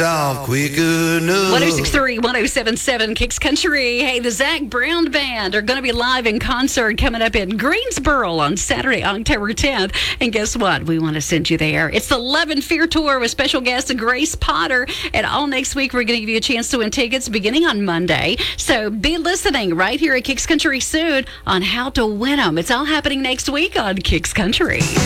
off quick enough. 1063, 1077 Kicks Country. Hey, the Zach Brown Band are going to be live in concert coming up in Greensboro on Saturday, October 10th. And guess what? We want to send you there. It's the Love and Fear Tour with special guest Grace Potter. And all next week, we're going to give you a chance to win tickets beginning on Monday. So be listening right here at Kicks Country soon on how to win them. It's all happening next week on Kicks Country.